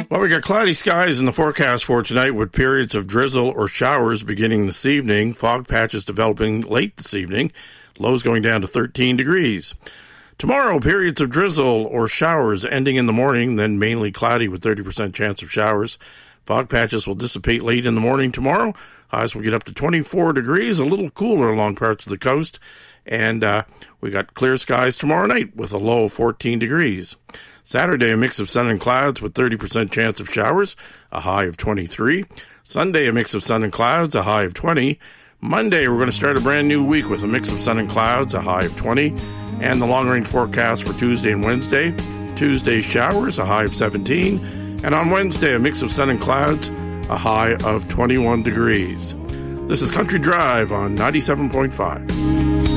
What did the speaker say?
Well, we got cloudy skies in the forecast for tonight with periods of drizzle or showers beginning this evening. Fog patches developing late this evening. Lows going down to 13 degrees. Tomorrow, periods of drizzle or showers ending in the morning, then mainly cloudy with 30% chance of showers. Fog patches will dissipate late in the morning tomorrow. Highs will get up to 24 degrees, a little cooler along parts of the coast. And we got clear skies tomorrow night with a low of 14 degrees. Saturday, a mix of sun and clouds with 30% chance of showers, a high of 23. Sunday, a mix of sun and clouds, a high of 20. Monday, we're going to start a brand new week with a mix of sun and clouds, a high of 20. And the long-range forecast for Tuesday and Wednesday. Tuesday, showers, a high of 17. And on Wednesday, a mix of sun and clouds, a high of 21 degrees. This is Country Drive on 97.5.